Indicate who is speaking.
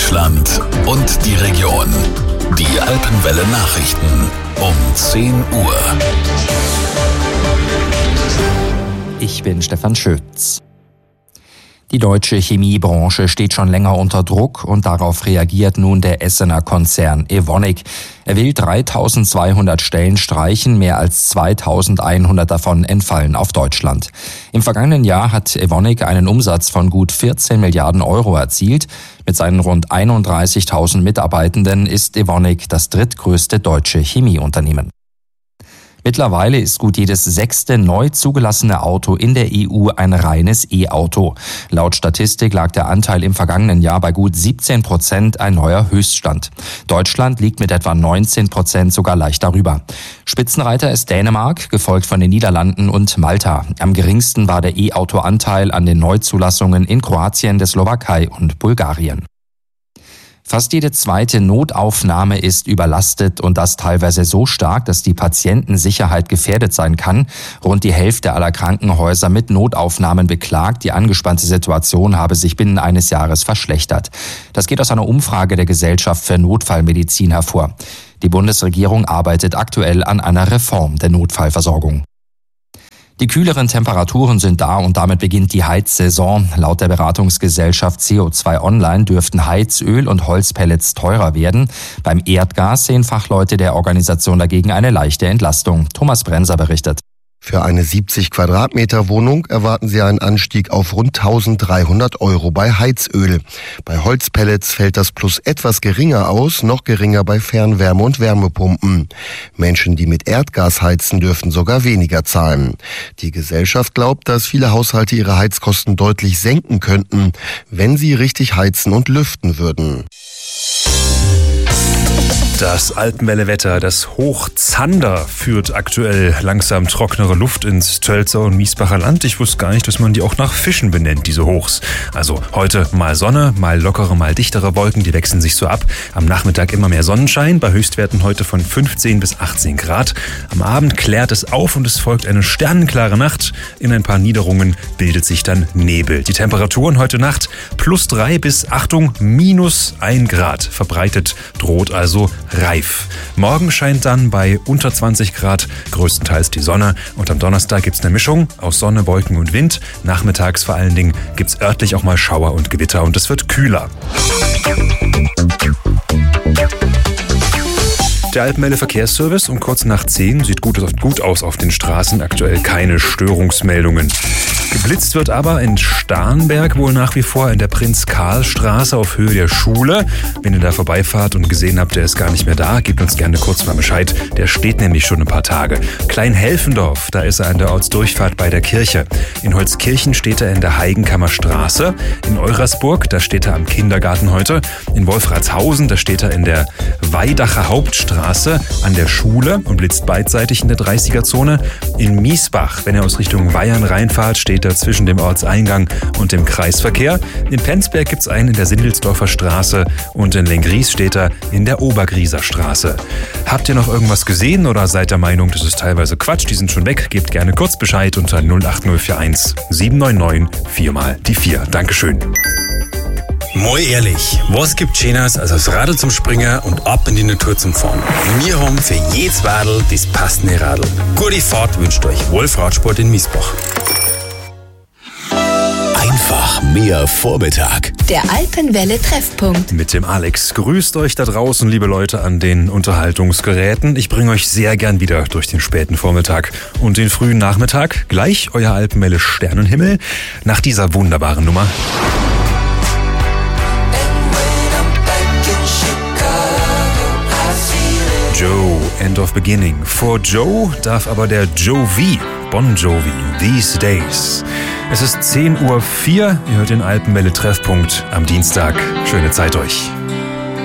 Speaker 1: Deutschland und die Region. Die Alpenwelle Nachrichten um 10 Uhr.
Speaker 2: Ich bin Stefan Schütz. Die deutsche Chemiebranche steht schon länger unter Druck und darauf reagiert nun der Essener Konzern Evonik. Er will 3.200 Stellen streichen, mehr als 2.100 davon entfallen auf Deutschland. Im vergangenen Jahr hat Evonik einen Umsatz von gut 14 Milliarden Euro erzielt. Mit seinen rund 31.000 Mitarbeitenden ist Evonik das drittgrößte deutsche Chemieunternehmen. Mittlerweile ist gut jedes 6. neu zugelassene Auto in der EU ein reines E-Auto. Laut Statistik lag der Anteil im vergangenen Jahr bei gut 17%, ein neuer Höchststand. Deutschland liegt mit etwa 19% sogar leicht darüber. Spitzenreiter ist Dänemark, gefolgt von den Niederlanden und Malta. Am geringsten war der E-Auto-Anteil an den Neuzulassungen in Kroatien, der Slowakei und Bulgarien. Fast jede zweite Notaufnahme ist überlastet und das teilweise so stark, dass die Patientensicherheit gefährdet sein kann. Rund die Hälfte aller Krankenhäuser mit Notaufnahmen beklagt, die angespannte Situation habe sich binnen eines Jahres verschlechtert. Das geht aus einer Umfrage der Gesellschaft für Notfallmedizin hervor. Die Bundesregierung arbeitet aktuell an einer Reform der Notfallversorgung. Die kühleren Temperaturen sind da und damit beginnt die Heizsaison. Laut der Beratungsgesellschaft CO2 Online dürften Heizöl und Holzpellets teurer werden. Beim Erdgas sehen Fachleute der Organisation dagegen eine leichte Entlastung. Thomas Brenser berichtet.
Speaker 3: Für eine 70 Quadratmeter Wohnung erwarten Sie einen Anstieg auf rund 1.300 Euro bei Heizöl. Bei Holzpellets fällt das Plus etwas geringer aus, noch geringer bei Fernwärme- und Wärmepumpen. Menschen, die mit Erdgas heizen, dürfen sogar weniger zahlen. Die Gesellschaft glaubt, dass viele Haushalte ihre Heizkosten deutlich senken könnten, wenn sie richtig heizen und lüften würden.
Speaker 4: Das Alpenwelle-Wetter, das Hoch Zander führt aktuell langsam trocknere Luft ins Tölzer und Miesbacher Land. Ich wusste gar nicht, dass man die auch nach Fischen benennt, diese Hochs. Also heute mal Sonne, mal lockere, mal dichtere Wolken, die wechseln sich so ab. Am Nachmittag immer mehr Sonnenschein, bei Höchstwerten heute von 15 bis 18 Grad. Am Abend klärt es auf und es folgt eine sternenklare Nacht. In ein paar Niederungen bildet sich dann Nebel. Die Temperaturen heute Nacht +3 bis, Achtung, -1 Grad. Verbreitet droht also reif. Morgen scheint dann bei unter 20 Grad größtenteils die Sonne und am Donnerstag gibt's eine Mischung aus Sonne, Wolken und Wind. Nachmittags vor allen Dingen gibt's örtlich auch mal Schauer und Gewitter und es wird kühler. Der Alpenwelle Verkehrsservice um kurz nach 10 sieht gut aus auf den Straßen. Aktuell keine Störungsmeldungen. Geblitzt wird aber in Starnberg wohl nach wie vor in der Prinz-Karl-Straße auf Höhe der Schule. Wenn ihr da vorbeifahrt und gesehen habt, der ist gar nicht mehr da, gebt uns gerne kurz mal Bescheid. Der steht nämlich schon ein paar Tage. Kleinhelfendorf, da ist er an der Ortsdurchfahrt bei der Kirche. In Holzkirchen steht er in der Heigenkammerstraße. In Eurasburg, da steht er am Kindergarten heute. In Wolfratshausen, da steht er in der Weidacher Hauptstraße an der Schule und blitzt beidseitig in der 30er-Zone. In Miesbach, wenn ihr aus Richtung Weyern reinfahrt, steht er zwischen dem Ortseingang und dem Kreisverkehr. In Penzberg gibt's einen in der Sindelsdorfer Straße und in Lenggries steht er in der Obergrieser Straße. Habt ihr noch irgendwas gesehen oder seid der Meinung, das ist teilweise Quatsch, die sind schon weg? Gebt gerne kurz Bescheid unter 08041 799 4x4. Dankeschön.
Speaker 5: Mal ehrlich, was gibt Schöneres als aufs Radl zum Springen und ab in die Natur zum Fahren? Wir haben für jedes Radl das passende Radl. Gute Fahrt wünscht euch Wolf Radsport in Miesbach.
Speaker 1: Einfach mehr Vormittag.
Speaker 6: Der Alpenwelle-Treffpunkt.
Speaker 4: Mit dem Alex. Grüßt euch da draußen, liebe Leute, an den Unterhaltungsgeräten. Ich bringe euch sehr gern wieder durch den späten Vormittag und den frühen Nachmittag. Gleich euer Alpenwelle Sternenhimmel nach dieser wunderbaren Nummer. Joe, End of Beginning. Vor Joe darf aber der Jovi, Bon Jovi, These Days. Es ist 10:04 Uhr, ihr hört den Alpenwelle Treffpunkt am Dienstag. Schöne Zeit euch.